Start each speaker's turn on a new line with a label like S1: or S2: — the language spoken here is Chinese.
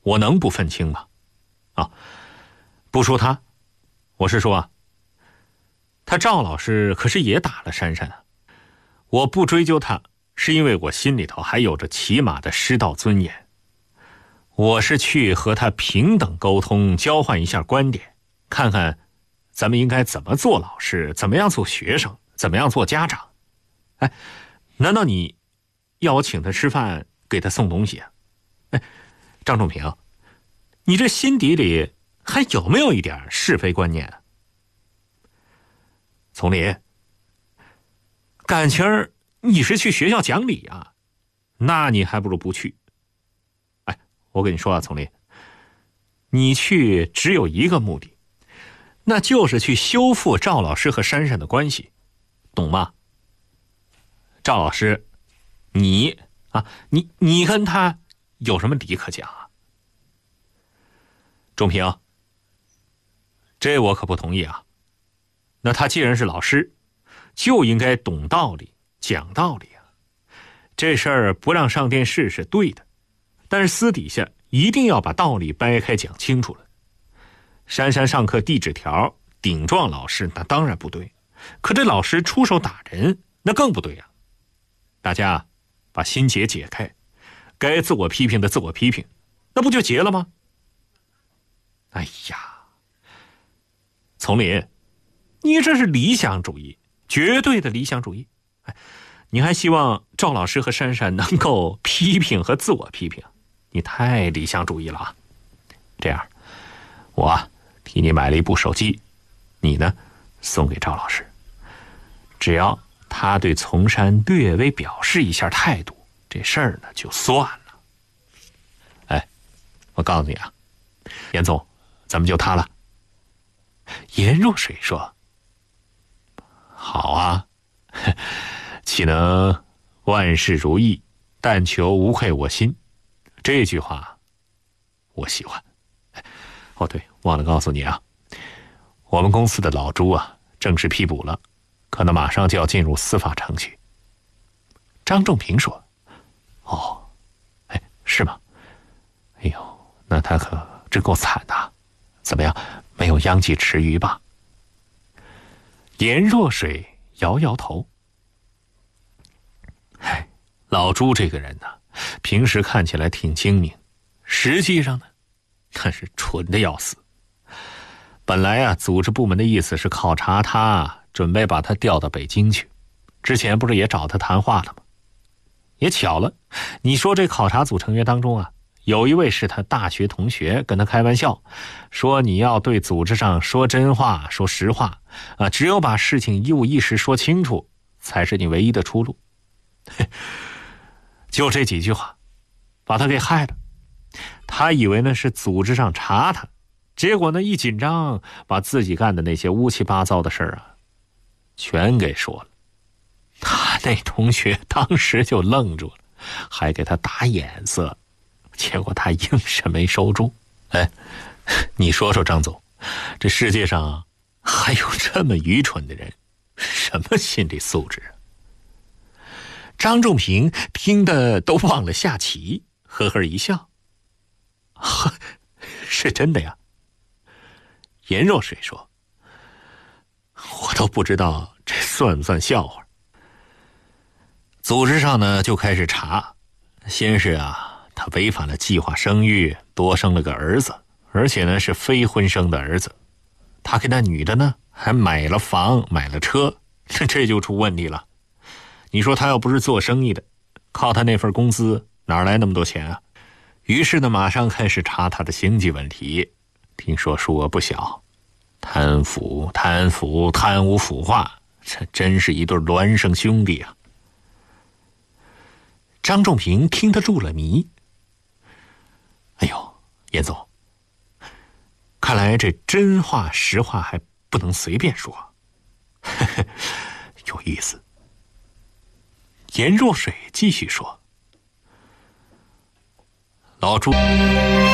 S1: 我能不愤青吗？啊，不说他，我是说啊，他赵老师可是也打了珊珊啊。我不追究他，是因为我心里头还有着起码的师道尊严。我是去和他平等沟通，交换一下观点，看看咱们应该怎么做老师，怎么样做学生，怎么样做家长。哎，难道你要我请他吃饭，给他送东西啊？哎，张仲平，你这心底里还有没有一点是非观念啊？丛林，感情你是去学校讲理啊，那你还不如不去。哎，我跟你说啊，丛林，你去只有一个目的，那就是去修复赵老师和珊珊的关系，懂吗？赵老师，你跟他有什么理可讲啊？仲平，这我可不同意啊。那他既然是老师，就应该懂道理，讲道理啊。这事儿不让上电视是对的，但是私底下一定要把道理掰开讲清楚了。珊珊上课递纸条顶撞老师，那当然不对，可这老师出手打人，那更不对啊。大家把心结解开，该自我批评的自我批评，那不就结了吗？哎呀，丛林，你这是理想主义，绝对的理想主义。哎，你还希望赵老师和珊珊能够批评和自我批评，你太理想主义了啊！这样，我替你买了一部手机，你呢送给赵老师，只要他对丛珊略微表示一下态度，这事儿呢就算了。哎，我告诉你啊，严总，咱们就他了。严若水说：“好啊，岂能万事如意，但求无愧我心。”这句话我喜欢。哦对，忘了告诉你啊，我们公司的老朱啊正式批捕了，可能马上就要进入司法程序。张仲平说：“哦，哎，是吗？哎呦，那他可真够惨的。怎么样，没有殃及池鱼吧？”严若水摇摇头。哎，老朱这个人呢，平时看起来挺精明，实际上呢，他是蠢的要死。本来啊，组织部门的意思是考察他，准备把他调到北京去。之前不是也找他谈话了吗？也巧了，你说这考察组成员当中啊，有一位是他大学同学，跟他开玩笑说，你要对组织上说真话，说实话啊，只有把事情一五一十说清楚，才是你唯一的出路。就这几句话把他给害了。他以为呢是组织上查他，结果呢一紧张，把自己干的那些乌七八糟的事儿啊全给说了。他那同学当时就愣住了，还给他打眼色，结果他硬是没收住。哎，你说说张总，这世界上还有这么愚蠢的人，什么心理素质啊？张仲平听得都忘了下棋，呵呵一笑：“呵，是真的呀。”严若水说：“我都不知道这算不算笑话。”组织上呢就开始查，先是啊，他违反了计划生育，多生了个儿子，而且呢是非婚生的儿子。他给那女的呢还买了房，买了车，这就出问题了。你说他要不是做生意的，靠他那份工资哪来那么多钱啊？于是呢马上开始查他的经济问题，听说数额不小，贪腐、贪污腐化，这真是一对孪生兄弟啊。张仲平听得入了迷。哎呦，严总，看来这真话实话还不能随便说。有意思。严若水继续说：“老朱。”